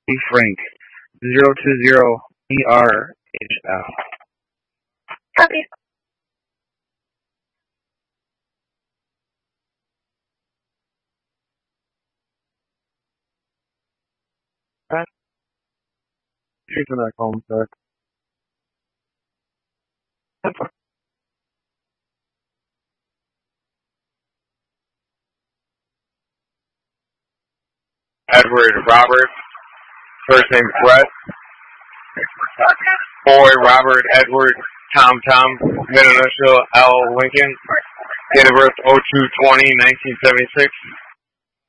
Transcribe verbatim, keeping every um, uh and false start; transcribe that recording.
Frank, zero two zero E R H L. Copy. She's in that home, sir. Edward Robert, first name Brett. Boy Robert Edward Tom Tom, middle initial L Lincoln. Date of birth oh two twenty nineteen seventy-six.